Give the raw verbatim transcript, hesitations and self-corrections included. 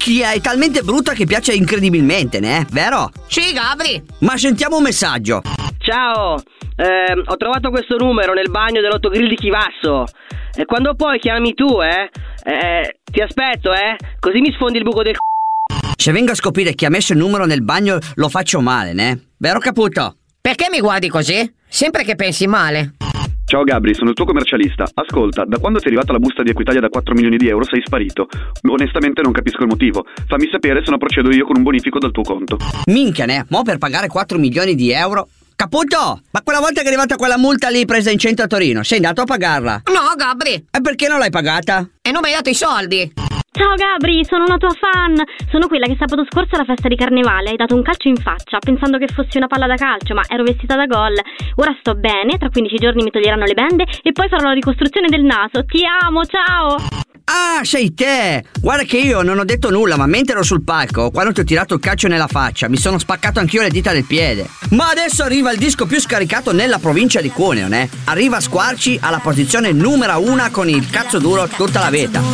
minchia, è talmente brutta che piace incredibilmente, né? Vero? Sì, Gabri. Ma sentiamo un messaggio. Ciao, eh, ho trovato questo numero nel bagno dell'autogrill di Chivasso. E quando poi chiami tu, eh, eh, ti aspetto, eh, così mi sfondi il buco del c***o. Se vengo a scoprire chi ha messo il numero nel bagno lo faccio male, né? Vero Caputo? Perché mi guardi così? Sempre che pensi male. Ciao Gabri, sono il tuo commercialista. Ascolta, da quando ti è arrivata la busta di Equitalia da quattro milioni di euro sei sparito. Onestamente non capisco il motivo. Fammi sapere se no procedo io con un bonifico dal tuo conto. Minchia, né? Mo per pagare quattro milioni di euro? Caputo! Ma quella volta che è arrivata quella multa lì presa in centro a Torino, sei andato a pagarla? No, Gabri. E perché non l'hai pagata? E non mi hai dato i soldi. Ciao Gabri, sono una tua fan. Sono quella che sabato scorso alla festa di carnevale hai dato un calcio in faccia pensando che fossi una palla da calcio, ma ero vestita da gol. Ora sto bene, tra quindici giorni mi toglieranno le bende e poi farò la ricostruzione del naso. Ti amo, ciao! Ah, sei te! Guarda che io non ho detto nulla, ma mentre ero sul palco, quando ti ho tirato il calcio nella faccia, mi sono spaccato anch'io le dita del piede. Ma adesso arriva il disco più scaricato nella provincia di Cuneo, né? Arriva Squarci alla posizione numero una con il cazzo duro tutta la vita.